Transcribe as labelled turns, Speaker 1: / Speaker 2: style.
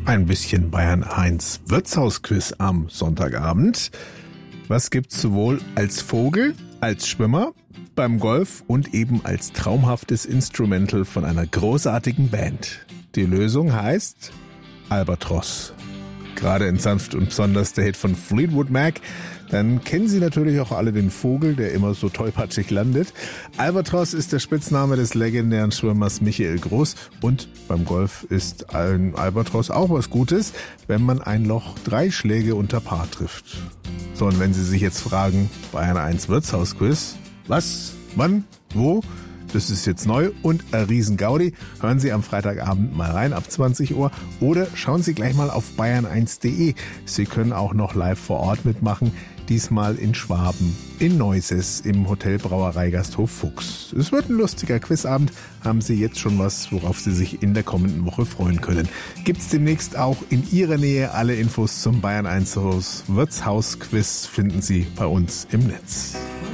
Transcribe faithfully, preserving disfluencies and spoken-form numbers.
Speaker 1: Ein bisschen Bayern eins Wirtshausquiz am Sonntagabend. Was gibt's sowohl als Vogel, als Schwimmer, beim Golf und eben als traumhaftes Instrumental von einer großartigen Band? Die Lösung heißt Albatros. Gerade in Sanft und Besonders der Hit von Fleetwood Mac. Dann kennen Sie natürlich auch alle den Vogel, der immer so tollpatschig landet. Albatros ist der Spitzname des legendären Schwimmers Michael Groß. Und beim Golf ist ein Albatros auch was Gutes, wenn man ein Loch drei Schläge unter Paar trifft. So, und wenn Sie sich jetzt fragen, Bayern eins Wirtshausquiz, was, wann, wo? Das ist jetzt neu und ein Riesen-Gaudi. Hören Sie am Freitagabend mal rein ab zwanzig Uhr oder schauen Sie gleich mal auf bayern eins punkt de. Sie können auch noch live vor Ort mitmachen, diesmal in Schwaben, in Neuses, im Hotel Brauerei Gasthof Fuchs. Es wird ein lustiger Quizabend. Haben Sie jetzt schon was, worauf Sie sich in der kommenden Woche freuen können. Gibt's demnächst auch in Ihrer Nähe. Alle Infos zum Bayern eins Wirtshausquiz finden Sie bei uns im Netz.